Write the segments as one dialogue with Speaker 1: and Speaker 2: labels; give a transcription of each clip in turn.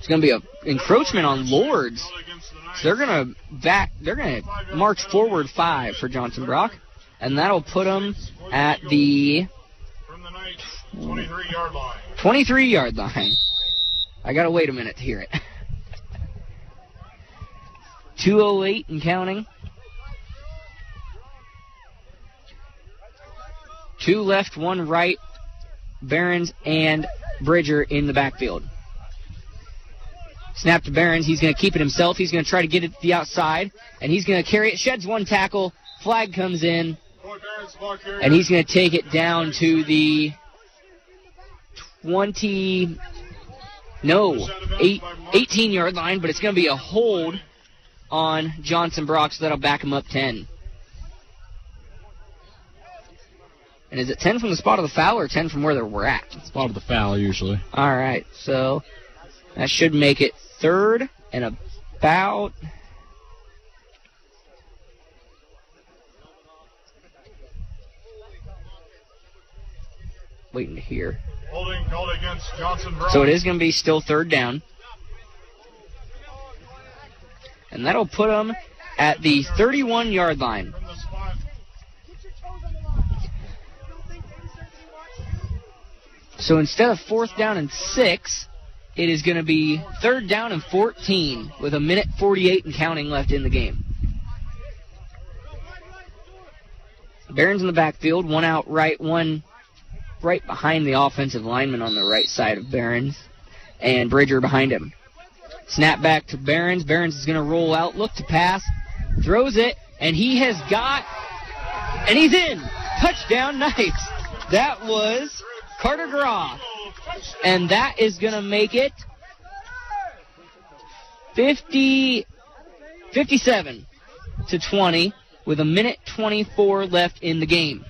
Speaker 1: It's going to be an encroachment on Lourdes. So they're going to march forward 5 for Johnson Brock, and that'll put them at the 23-yard line. I got to wait a minute to hear it. 2:08 and counting. 2 left, 1 right. Behrens and Bridger in the backfield. Snap to Behrens. He's going to keep it himself. He's going to try to get it to the outside, and he's going to carry it. Sheds 1 tackle. Flag comes in, and he's going to take it down to the 18-yard line, but it's going to be a hold on Johnson Brock, so that'll back him up 10. And is it 10 from the spot of the foul or 10 from where we're at?
Speaker 2: Spot of the foul, usually.
Speaker 1: All right, so that should make it 3rd and about... Waiting to hear.
Speaker 3: Holding called against Johnson Brock.
Speaker 1: So it is going to be still 3rd down. And that'll put them at the 31-yard line. So instead of 4th down and 6, it is going to be 3rd down and 14 with 1:48 and counting left in the game. Behrens in the backfield, 1 out right, 1 right behind the offensive lineman on the right side of Behrens, and Bridger behind him. Snap back to Behrens. Behrens is going to roll out, look to pass, throws it, and he has got, and he's in. Touchdown, Knights. That was Carter Groff. And that is going to make it 57-20 with 1:24 left in the game.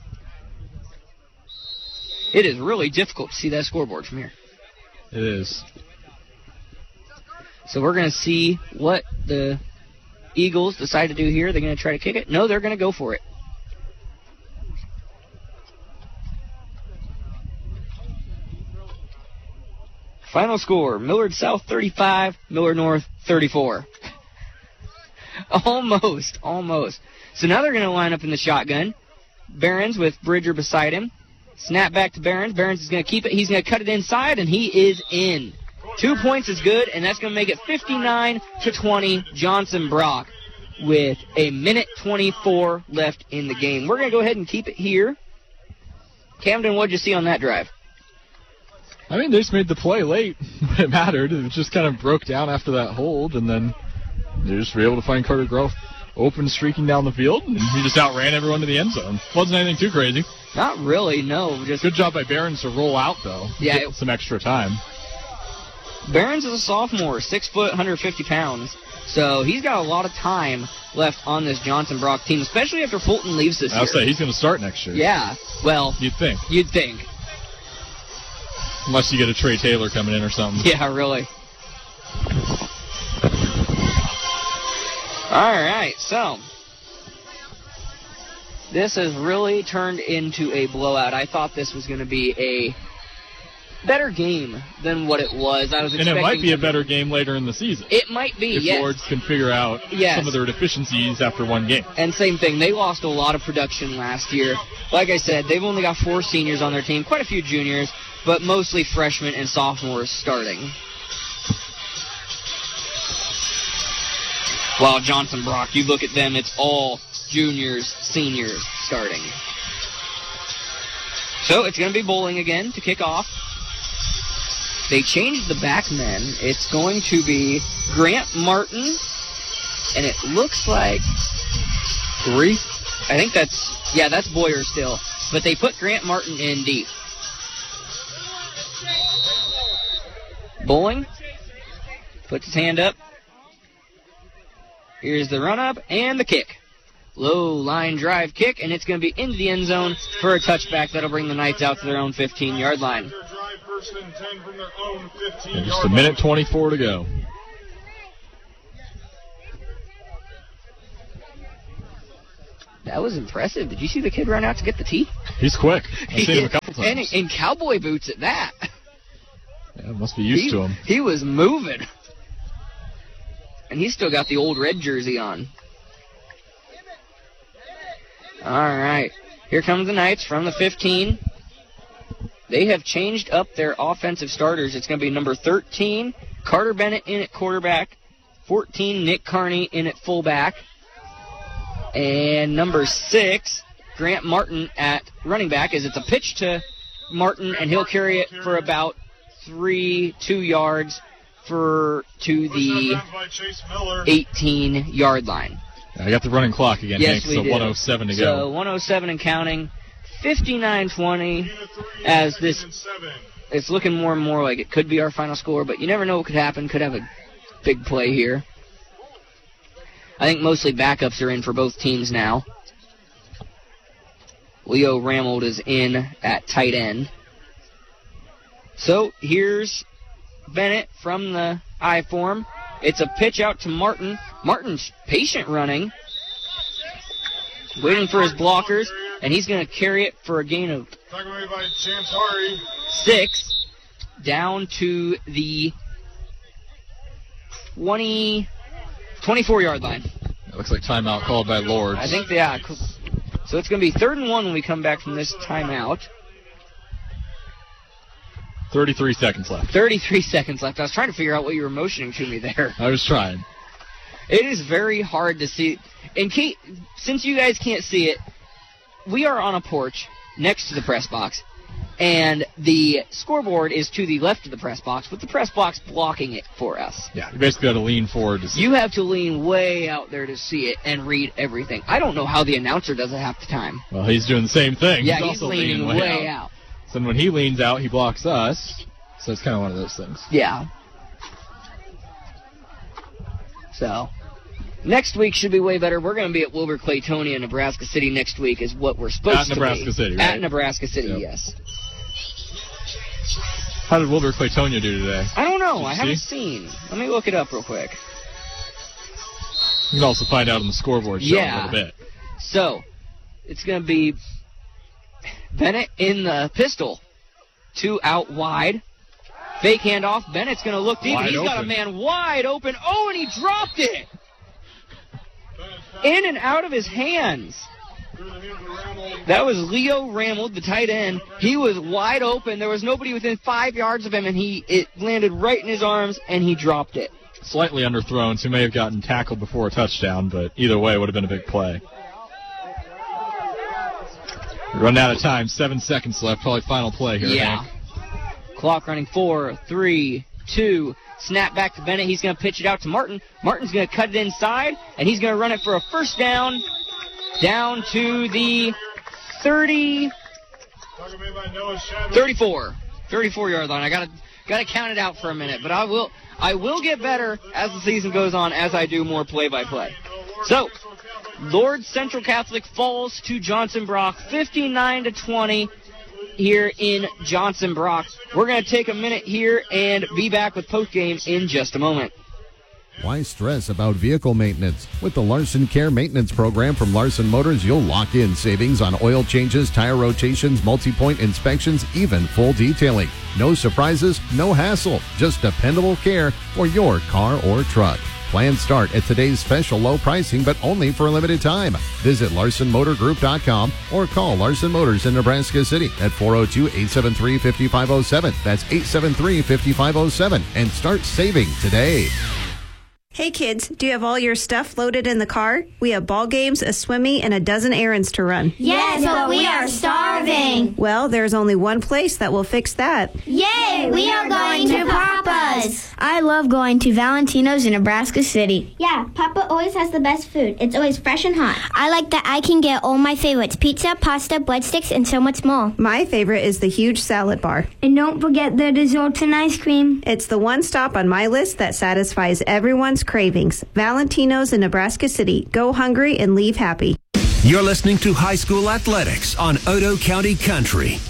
Speaker 1: It is really difficult to see that scoreboard from here.
Speaker 2: It is.
Speaker 1: So we're going to see what the Eagles decide to do here. They're going to try to kick it? No, they're going to go for it. Final score, Millard South 35, Millard North 34. Almost. So now they're going to line up in the shotgun. Behrens with Bridger beside him. Snap back to Behrens. Behrens is going to keep it. He's going to cut it inside, and he is in. 2 points is good, and that's going to make it 59-20 Johnson Brock with 1:24 left in the game. We're going to go ahead and keep it here. Camden, what did you see on that drive?
Speaker 2: I mean, they just made the play late when it mattered. It just kind of broke down after that hold, and then they just were able to find Carter Groff open, streaking down the field, and he just outran everyone to the end zone. Wasn't anything too crazy.
Speaker 1: Not really, no. Just
Speaker 2: good job by Behrens to roll out, though.
Speaker 1: Yeah.
Speaker 2: Get some extra time.
Speaker 1: Behrens is a sophomore, 6 foot, 150 pounds. So he's got a lot of time left on this Johnson Brock team, especially after Fulton leaves this year.
Speaker 2: I'll say he's going to start next year.
Speaker 1: Yeah, well.
Speaker 2: You'd think. Unless you get a Trey Taylor coming in or something.
Speaker 1: Yeah, really. All right, so this has really turned into a blowout. I thought this was going to be a better game than what it was. I was expecting,
Speaker 2: and it might be a better game later in the season.
Speaker 1: It might be,
Speaker 2: if
Speaker 1: yes.
Speaker 2: Lourdes can figure out some of their deficiencies after one game.
Speaker 1: And same thing, they lost a lot of production last year. Like I said, they've only got 4 seniors on their team, quite a few juniors, but mostly freshmen and sophomores starting. While Johnson Brock, you look at them, it's all juniors, seniors starting. So it's going to be bowling again to kick off. They changed the back men. It's going to be Grant Martin, and it looks like
Speaker 2: 3.
Speaker 1: I think that's Boyer still. But they put Grant Martin in deep. Bowling puts his hand up. Here's the run-up and the kick. Low line drive kick, and it's going to be into the end zone for a touchback. That'll bring the Knights out to their own 15-yard line.
Speaker 2: And just 1:24 to go.
Speaker 1: That was impressive. Did you see the kid run out to get the tee?
Speaker 2: He's quick. I've seen him a couple times.
Speaker 1: And in cowboy boots at that.
Speaker 2: Yeah, must be used to him.
Speaker 1: He was moving. And he's still got the old red jersey on. All right. Here comes the Knights from the 15. They have changed up their offensive starters. It's going to be number 13, Carter Bennett in at quarterback, 14, Nick Carney in at fullback, and number 6, Grant Martin at running back, as it's a pitch to Martin, and he'll carry it for about 2 yards to the 18-yard line.
Speaker 2: I got the running clock again,
Speaker 1: yes,
Speaker 2: Hank, so 1:07 to go.
Speaker 1: So 1:07 and counting. 59-20 as it's looking more and more like it could be our final score, but you never know what could happen. Could have a big play here. I think mostly backups are in for both teams now. Leo Ramold is in at tight end. So here's Bennett from the I form. It's a pitch out to Martin. Martin's patient running, waiting for his blockers. And he's going to carry it for a gain of 6 down to the 24-yard line.
Speaker 2: It looks like timeout called by Lords.
Speaker 1: I think, yeah. So it's going to be 3rd and 1 when we come back from this timeout.
Speaker 2: 33 seconds left.
Speaker 1: 33 seconds left. I was trying to figure out what you were motioning to me there.
Speaker 2: I was trying.
Speaker 1: It is very hard to see. Since you guys can't see it, we are on a porch next to the press box, and the scoreboard is to the left of the press box, with the press box blocking it for us.
Speaker 2: Yeah, you basically got to lean forward to see it.
Speaker 1: You have to lean way out there to see it and read everything. I don't know how the announcer does it half the time.
Speaker 2: Well, he's doing the same thing.
Speaker 1: Yeah, he's leaning way out.
Speaker 2: So when he leans out, he blocks us. So it's kind of one of those things.
Speaker 1: Yeah. So next week should be way better. We're going to be at Wilbur Claytonia, Nebraska City next week is what we're supposed to be.
Speaker 2: At Nebraska City, right?
Speaker 1: At Nebraska City, yes.
Speaker 2: How did Wilbur Claytonia do today?
Speaker 1: I don't know. I haven't seen. Let me look it up real quick.
Speaker 2: You can also find out on the scoreboard show in a little bit.
Speaker 1: So, it's going to be Bennett in the pistol. 2 out wide. Fake handoff. Bennett's going to look deep. He's got a man wide open. Oh, and he dropped it. In and out of his hands. That was Leo Ramold, the tight end. He was wide open. There was nobody within 5 yards of him, and it landed right in his arms, and he dropped it.
Speaker 2: Slightly underthrown, so he may have gotten tackled before a touchdown, but either way, it would have been a big play. We're running out of time. 7 seconds left. Probably final play here.
Speaker 1: Yeah.
Speaker 2: Hank.
Speaker 1: Clock running. 4, 3, 2. Snap back to Bennett. He's going to pitch it out to Martin. Martin's going to cut it inside, and he's going to run it for a first down to the 34-yard line. I got to count it out for a minute, but I will get better as the season goes on as I do more play-by-play. So, Lord Central Catholic falls to Johnson Brock 59-20 here in Johnson Brock. We're going to take a minute here and be back with postgame in just a moment.
Speaker 4: Why stress about vehicle maintenance? With the Larson Care Maintenance Program from Larson Motors, you'll lock in savings on oil changes, tire rotations, multi-point inspections, even full detailing. No surprises, no hassle, just dependable care for your car or truck. Plans start at today's special low pricing, but only for a limited time. Visit LarsonMotorGroup.com or call Larson Motors in Nebraska City at 402-873-5507. That's 873-5507 and start saving today.
Speaker 5: Hey kids, do you have all your stuff loaded in the car? We have ball games, a swimming, and a dozen errands to run.
Speaker 6: Yes, but we are starving.
Speaker 5: Well, there's only one place that will fix that.
Speaker 6: Yay, we are going to Papa's. I love going to Valentino's in Nebraska City.
Speaker 7: Yeah, Papa always has the best food. It's always fresh and hot.
Speaker 8: I like that I can get all my favorites, pizza, pasta, breadsticks, and so much more.
Speaker 5: My favorite is the huge salad bar.
Speaker 8: And don't forget the desserts and ice cream.
Speaker 5: It's the one stop on my list that satisfies everyone's cravings. Valentino's in Nebraska City. Go hungry and leave happy.
Speaker 9: You're listening to High School Athletics on Otoe County Country.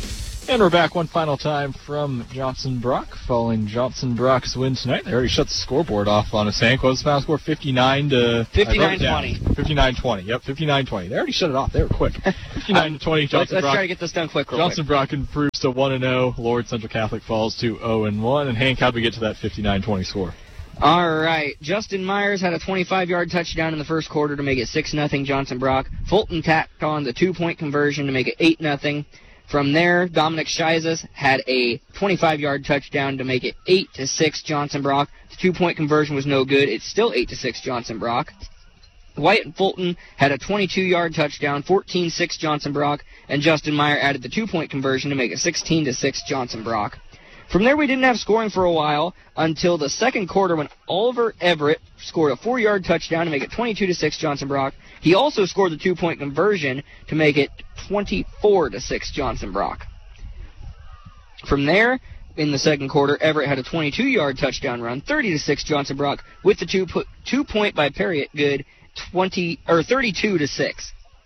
Speaker 2: And we're back one final time from Johnson Brock. Following Johnson Brock's win tonight, they already shut the scoreboard off on us, Hank. What was the final score? 59-20. 59-20. Yep, 59-20. They already shut it off. They were quick. 59-20.
Speaker 1: Let's try to get this done quick.
Speaker 2: Johnson Brock improves to 1-0. Lord Central Catholic falls to 0-1. And Hank, how'd we get to that 59-20 score?
Speaker 1: All right. Justin Myers had a 25-yard touchdown in the first quarter to make it 6-0 Johnson Brock. Fulton tacked on the 2-point conversion to make it 8-0. From there, Dominic Scheizes had a 25-yard touchdown to make it 8-6 Johnson Brock. The 2-point conversion was no good. It's still 8-6 Johnson Brock. White and Fulton had a 22-yard touchdown, 14-6 Johnson Brock, and Justin Meyer added the 2-point conversion to make it 16-6 Johnson Brock. From there, we didn't have scoring for a while until the second quarter when Oliver Everett scored a 4-yard touchdown to make it 22-6 Johnson Brock. He also scored the 2-point conversion to make it 24-6 Johnson Brock. From there, in the second quarter, Everett had a 22-yard touchdown run, 30-6 Johnson Brock, with the 2-point by Perriott good, 32-6.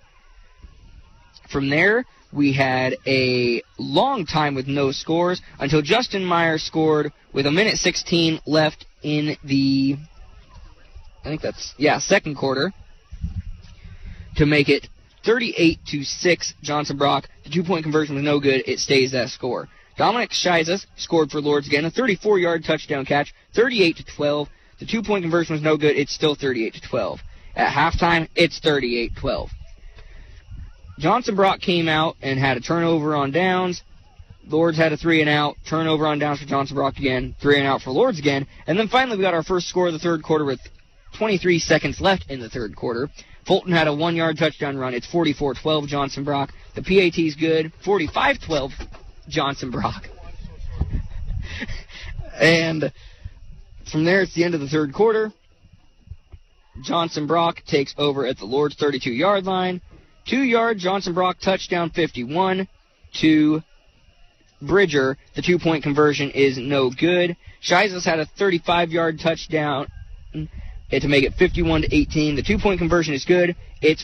Speaker 1: From there, we had a long time with no scores until Justin Meyer scored with 1:16 left in the, second quarter to make it 38-6 Johnson Brock. The 2-point conversion was no good. It stays that score. Dominic Scheizes scored for Lords again, a 34-yard touchdown catch, 38-12. The 2-point conversion was no good. It's still 38-12. At halftime, it's 38-12. Johnson Brock came out and had a turnover on downs. Lords had a 3-and-out. Turnover on downs for Johnson Brock again. 3-and-out for Lords again. And then finally we got our first score of the third quarter with 23 seconds left in the third quarter. Fulton had a 1-yard touchdown run. It's 44-12 Johnson Brock. The PAT's good. 45-12 Johnson Brock. And from there, it's the end of the third quarter. Johnson Brock takes over at the Lords 32-yard line. 2-yard Johnson Brock touchdown, 51 to Bridger. The 2-point conversion is no good. Scheizes had a 35-yard touchdown to make it 51-18. The 2-point conversion is good. It's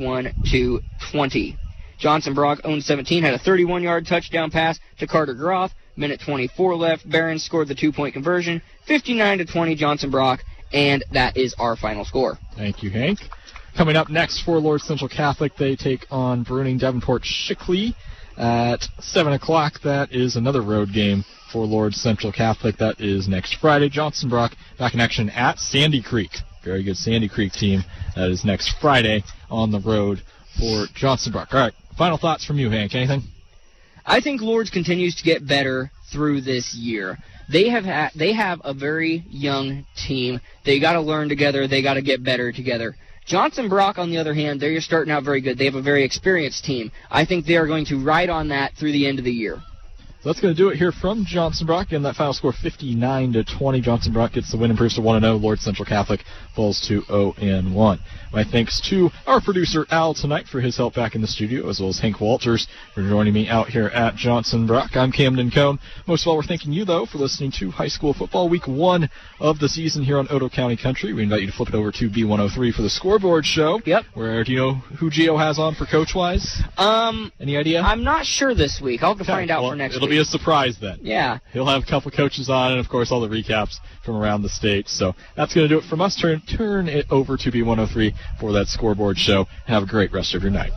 Speaker 1: 51-20. Johnson Brock, owned 17, had a 31-yard touchdown pass to Carter Groff. Minute 24 left. Barron scored the 2-point conversion, 59-20 Johnson Brock, and that is our final score.
Speaker 2: Thank you, Hank. Coming up next for Lord Central Catholic, they take on Bruning Devonport Shickley at 7 o'clock. That is another road game for Lord Central Catholic. That is next Friday. Johnson Brock back in action at Sandy Creek. Very good Sandy Creek team. That is next Friday on the road for Johnson Brock. All right, final thoughts from you, Hank. Anything?
Speaker 1: I think Lords continues to get better through this year. They have a very young team. They got to learn together. They got to get better together. Johnson Brock, on the other hand, they're starting out very good. They have a very experienced team. I think they are going to ride on that through the end of the year.
Speaker 2: So that's going to do it here from Johnson Brock. And that final score, 59-20. Johnson Brock gets the win, improves to 1-0. Lord Central Catholic falls to 0-1. My thanks to our producer, Al, tonight for his help back in the studio, as well as Hank Walters for joining me out here at Johnson Brock. I'm Camden Cohn. Most of all, we're thanking you, though, for listening to High School Football Week 1 of the season here on Otoe County Country. We invite you to flip it over to B103 for the Scoreboard Show.
Speaker 1: Yep.
Speaker 2: Where, do you know who Gio has on for coach-wise? Any idea?
Speaker 1: I'm not sure this week. I'll have to find out for next week.
Speaker 2: It'll be a surprise then.
Speaker 1: Yeah.
Speaker 2: He'll have a couple coaches on, and, of course, all the recaps from around the state. So that's going to do it from us. Turn it over to B103 for that Scoreboard Show. Have a great rest of your night.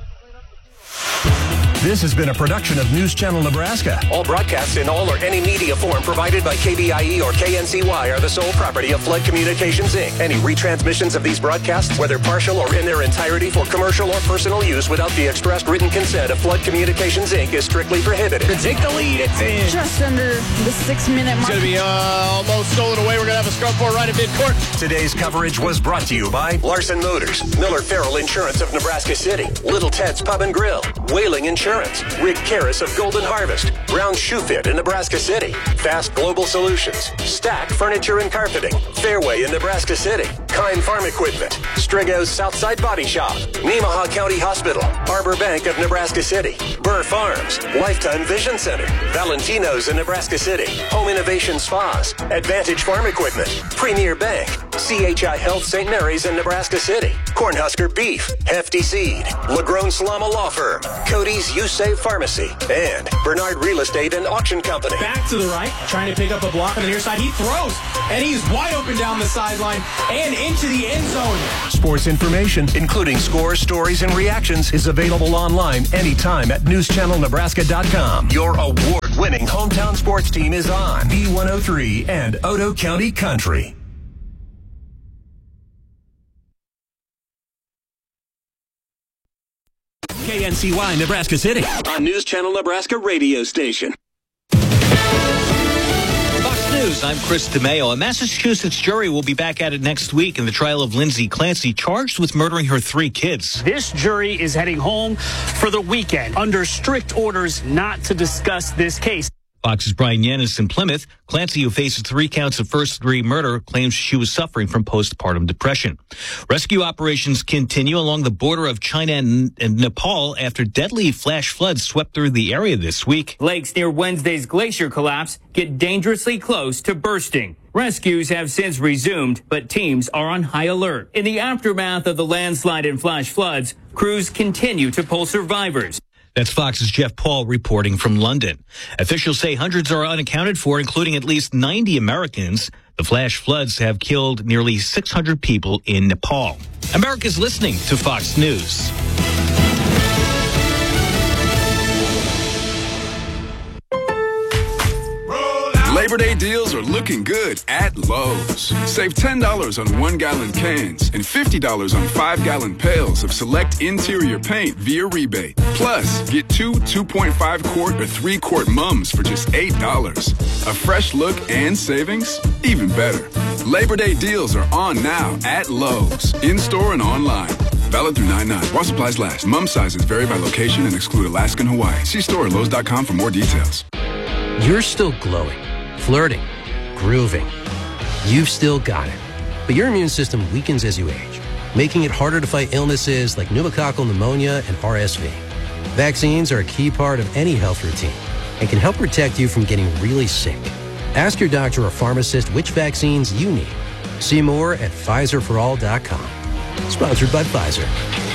Speaker 9: This has been a production of News Channel Nebraska. All broadcasts in all or any media form provided by KBIE or KNCY are the sole property of Flood Communications, Inc. Any retransmissions of these broadcasts, whether partial or in their entirety for commercial or personal use without the expressed written consent of Flood Communications, Inc. is strictly prohibited.
Speaker 10: To take the lead, it's in.
Speaker 11: Just under the 6-minute mark.
Speaker 10: It's going to be almost stolen away. We're going to have a scrum for right at midcourt.
Speaker 9: Today's coverage was brought to you by Larson Motors, Miller Farrell Insurance of Nebraska City, Little Ted's Pub and Grill, Whaling Insurance, Rick Karras of Golden Harvest, Brown Shoe Fit in Nebraska City, Fast Global Solutions, Stack Furniture and Carpeting, Fairway in Nebraska City, Kine Farm Equipment, Strigo's Southside Body Shop, Nemaha County Hospital, Arbor Bank of Nebraska City, Burr Farms, Lifetime Vision Center, Valentino's in Nebraska City, Home Innovation Spas, Advantage Farm Equipment, Premier Bank, CHI Health St. Mary's in Nebraska City, Cornhusker Beef, Hefty Seed, LaGrone Salama Law Firm, Cody's You Save Pharmacy, and Bernard Real Estate and Auction Company.
Speaker 12: Back to the right, trying to pick up a block on the near side. He throws, and he's wide open down the sideline and into the end zone.
Speaker 9: Sports information, including scores, stories, and reactions, is available online anytime at newschannelnebraska.com. Your award-winning hometown sports team is on B103 and Otoe County Country. KNCY Nebraska City, on News Channel Nebraska radio station.
Speaker 13: Fox News, I'm Chris DeMeo. A Massachusetts jury will be back at it next week in the trial of Lindsay Clancy, charged with murdering her 3 kids.
Speaker 14: This jury is heading home for the weekend under strict orders not to discuss this case.
Speaker 13: Fox's Brian Yanis in Plymouth. Clancy, who faces 3 counts of first-degree murder, claims she was suffering from postpartum depression. Rescue operations continue along the border of China and Nepal after deadly flash floods swept through the area this week.
Speaker 15: Lakes near Wednesday's glacier collapse get dangerously close to bursting. Rescues have since resumed, but teams are on high alert. In the aftermath of the landslide and flash floods, crews continue to pull survivors.
Speaker 13: That's Fox's Jeff Paul reporting from London. Officials say hundreds are unaccounted for, including at least 90 Americans. The flash floods have killed nearly 600 people in Nepal. America's listening to Fox News.
Speaker 16: Labor Day deals are looking good at Lowe's. Save $10 on 1-gallon cans and $50 on 5-gallon pails of select interior paint via rebate. Plus, get 2 2.5-quart or 3-quart mums for just $8. A fresh look and savings? Even better. Labor Day deals are on now at Lowe's, in-store and online. Valid through 9/9. While supplies last. Mum sizes vary by location and exclude Alaska and Hawaii. See store at Lowe's.com for more details.
Speaker 17: You're still glowing, flirting, grooving. You've still got it. But your immune system weakens as you age, making it harder to fight illnesses like pneumococcal pneumonia and RSV. Vaccines are a key part of any health routine and can help protect you from getting really sick. Ask your doctor or pharmacist which vaccines you need. See more at PfizerForAll.com. Sponsored by Pfizer.